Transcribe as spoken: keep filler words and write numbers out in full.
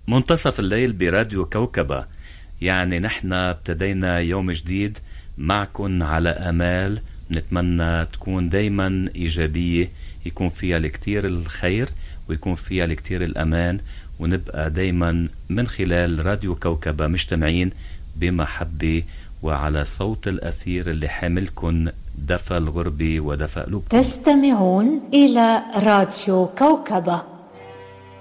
منتصف الليل براديو كوكبة. يعني نحن ابتدينا يوم جديد معكن على أمال نتمنى تكون دايما إيجابية، يكون فيها الكتير الخير ويكون فيها الكتير الأمان، ونبقى دايما من خلال راديو كوكبة مجتمعين بمحبة وعلى صوت الأثير اللي حاملكن دفى الغربة ودفى قلوبكم. تستمعون إلى راديو كوكبة.